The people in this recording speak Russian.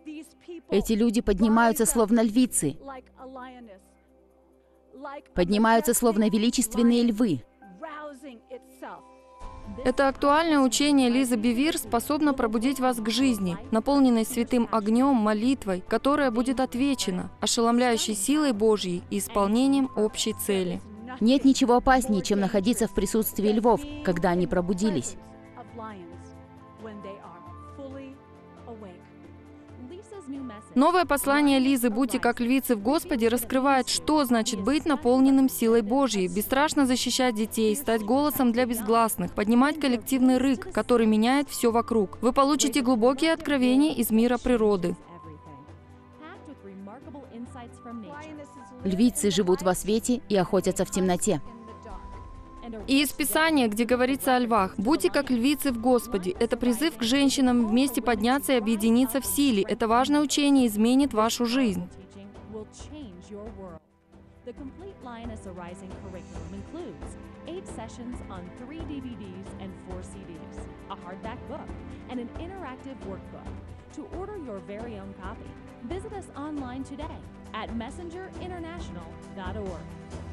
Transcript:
Эти люди поднимаются словно львицы, поднимаются словно величественные львы. Это актуальное учение Лизы Бевир способно пробудить вас к жизни, наполненной святым огнем, молитвой, которая будет отвечена, ошеломляющей силой Божьей и исполнением общей цели. Нет ничего опаснее, чем находиться в присутствии львов, когда они пробудились. Новое послание Лизы «Будьте как львицы в Господе» раскрывает, что значит быть наполненным силой Божьей, бесстрашно защищать детей, стать голосом для безгласных, поднимать коллективный рык, который меняет все вокруг. Вы получите глубокие откровения из мира природы. Львицы живут во свете и охотятся в темноте. И из Писания, где говорится о львах: «Будьте как львицы в Господе». Это призыв к женщинам вместе подняться и объединиться в силе. Это важное учение изменит вашу жизнь. Visit us online today at messengerinternational.org.